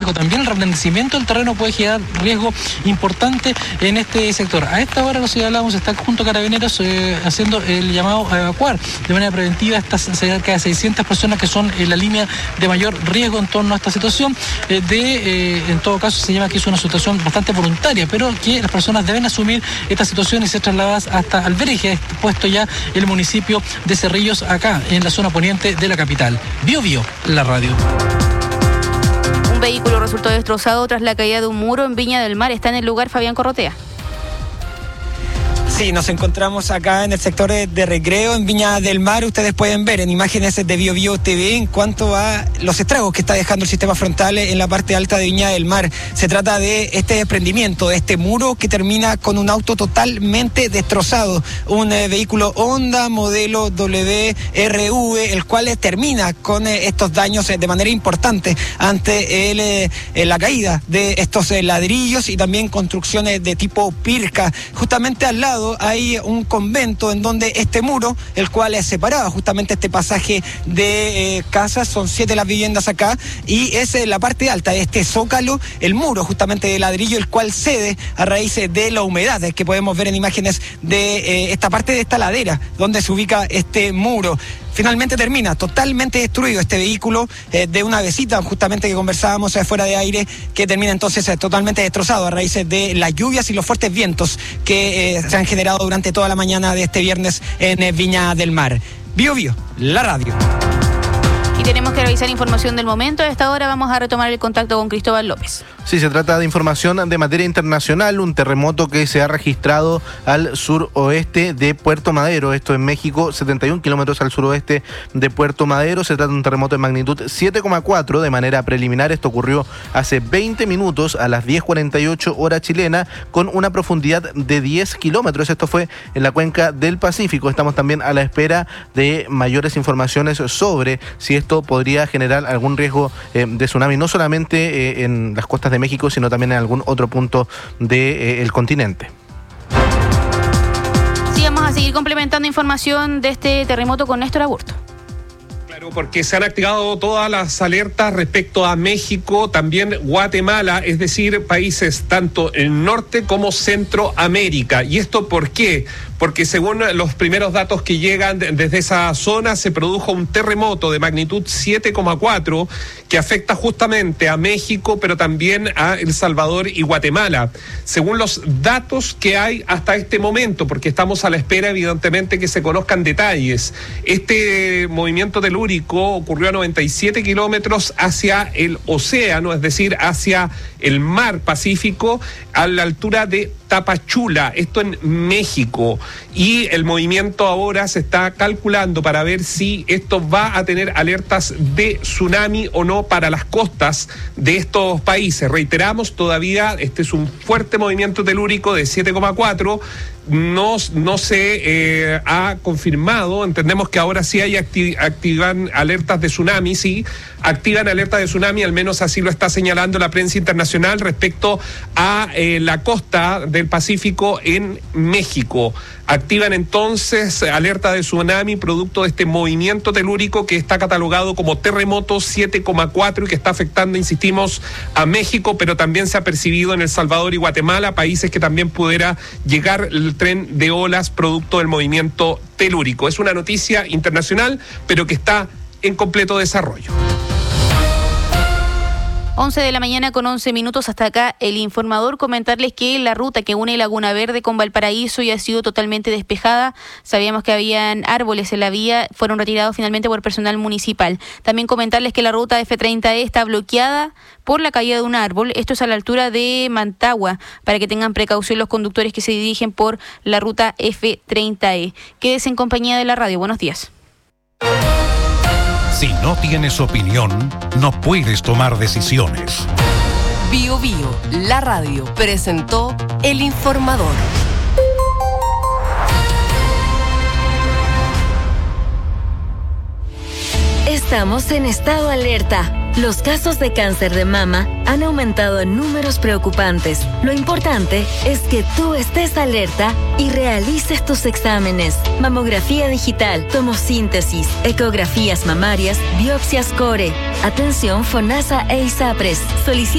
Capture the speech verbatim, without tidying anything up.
tráfico, también el reblandecimiento del terreno puede generar riesgo importante en este sector. A esta hora, los ciudadanos está junto a Carabineros eh, haciendo el llamado a evacuar de manera preventiva estas cerca de seiscientas personas que son en la línea de mayor riesgo en torno a esta situación. Eh, de, eh, en todo caso, se llama que es una situación bastante voluntaria, pero que las personas deben asumir esta situación y ser trasladadas hasta albergues que ha puesto ya el municipio de Cerrillos, acá en la zona poniente de la capital. Bio Bio, la radio. Un vehículo resultó destrozado tras la caída de un muro en Viña del Mar. Está en el lugar Fabián Corrotea. Sí, nos encontramos acá en el sector de Recreo, en Viña del Mar. Ustedes pueden ver en imágenes de Bio Bio T V en cuanto a los estragos que está dejando el sistema frontal en la parte alta de Viña del Mar. Se trata de este desprendimiento, de este muro que termina con un auto totalmente destrozado. Un eh, vehículo Honda modelo W R V, el cual eh, termina con eh, estos daños eh, de manera importante ante el, eh, la caída de estos eh, ladrillos y también construcciones de tipo Pirca. Justamente al lado hay un convento en donde este muro, el cual separaba justamente este pasaje de eh, casas, son siete las viviendas acá, y es eh, la parte alta de este zócalo, el muro justamente de ladrillo, el cual cede a raíz de la humedad que podemos ver en imágenes de eh, esta parte de esta ladera donde se ubica este muro. Finalmente termina totalmente destruido este vehículo eh, de una vecita, justamente que conversábamos eh, fuera de aire, que termina entonces eh, totalmente destrozado a raíz de las lluvias y los fuertes vientos que eh, se han generado durante toda la mañana de este viernes en eh, Viña del Mar. Bio Bio, la radio. Y tenemos que revisar información del momento. A esta hora vamos a retomar el contacto con Cristóbal López. Sí, se trata de información de materia internacional, un terremoto que se ha registrado al suroeste de Puerto Madero, esto en México, setenta y un kilómetros al suroeste de Puerto Madero. Se trata de un terremoto de magnitud siete coma cuatro de manera preliminar. Esto ocurrió hace veinte minutos a las diez cuarenta y ocho hora chilena, con una profundidad de diez kilómetros. Esto fue en la cuenca del Pacífico. Estamos también a la espera de mayores informaciones sobre si esto podría generar algún riesgo eh, de tsunami, no solamente eh, en las costas de México, sino también en algún otro punto del de, eh, continente. Sí, vamos a seguir complementando información de este terremoto con Néstor Aburto. Claro, porque se han activado todas las alertas respecto a México, también Guatemala, es decir, países tanto en Norte como Centroamérica. ¿Y esto por qué? Porque según los primeros datos que llegan desde esa zona, se produjo un terremoto de magnitud siete coma cuatro que afecta justamente a México, pero también a El Salvador y Guatemala. Según los datos que hay hasta este momento, porque estamos a la espera, evidentemente, que se conozcan detalles. Este movimiento telúrico ocurrió a noventa y siete kilómetros hacia el océano, es decir, hacia el mar Pacífico, a la altura de Tapachula, esto en México, y el movimiento ahora se está calculando para ver si esto va a tener alertas de tsunami o no para las costas de estos países. Reiteramos, todavía este es un fuerte movimiento telúrico de siete coma cuatro, no, no se eh, ha confirmado, entendemos que ahora sí hay acti- activan alertas de tsunami, sí, activan alertas de tsunami, al menos así lo está señalando la prensa internacional respecto a eh, la costa del Pacífico en México. Activan entonces alerta de tsunami producto de este movimiento telúrico que está catalogado como terremoto siete coma cuatro y que está afectando, insistimos, a México, pero también se ha percibido en El Salvador y Guatemala, países que también pudiera llegar el tren de olas producto del movimiento telúrico. Es una noticia internacional, pero que está en completo desarrollo. once de la mañana con once minutos, hasta acá el informador. Comentarles que la ruta que une Laguna Verde con Valparaíso ya ha sido totalmente despejada. Sabíamos que habían árboles en la vía, fueron retirados finalmente por personal municipal. También comentarles que la ruta F treinta E está bloqueada por la caída de un árbol. Esto es a la altura de Mantagua, para que tengan precaución los conductores que se dirigen por la ruta F treinta E. Quédese en compañía de la radio. Buenos días. Si no tienes opinión, no puedes tomar decisiones. Bio Bio, la radio, presentó El Informador. Estamos en estado alerta. Los casos de cáncer de mama han aumentado en números preocupantes. Lo importante es que tú estés alerta y realices tus exámenes. Mamografía digital, tomosíntesis, ecografías mamarias, biopsias core. Atención FONASA e ISAPRES. Solicita